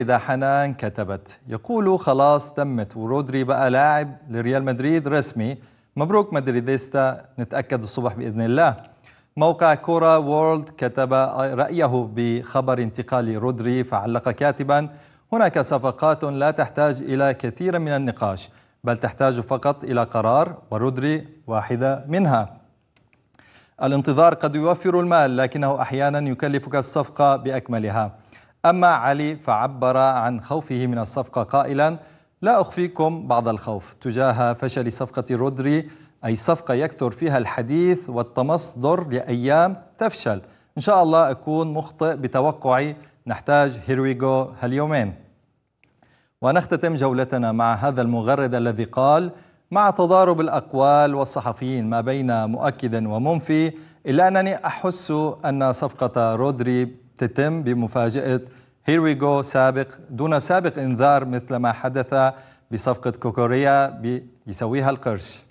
إذا حنان كتبت يقول خلاص تمت ورودري بقى لاعب لريال مدريد رسمي. مبروك مدريديستا، نتأكد الصبح بإذن الله. موقع كورة وورلد كتب رأيه بخبر انتقال رودري، فعلق كاتبا: هناك صفقات لا تحتاج إلى كثير من النقاش، بل تحتاج فقط إلى قرار، ورودري واحدة منها. الانتظار قد يوفر المال، لكنه أحيانا يكلفك الصفقة بأكملها. أما علي فعبر عن خوفه من الصفقة قائلا: لا أخفيكم بعض الخوف تجاه فشل صفقة رودري، أي صفقة يكثر فيها الحديث والتمصدر لأيام تفشل. إن شاء الله أكون مخطئ بتوقعي، نحتاج هيرويغو هاليومين. ونختتم جولتنا مع هذا المغرد الذي قال: مع تضارب الأقوال والصحفيين ما بين مؤكد ومنفي، إلا أنني أحس أن صفقة رودري تتم بمفاجأة هيرويغو دون سابق إنذار، مثل ما حدث بصفقة كوكوريا يسويها القرش.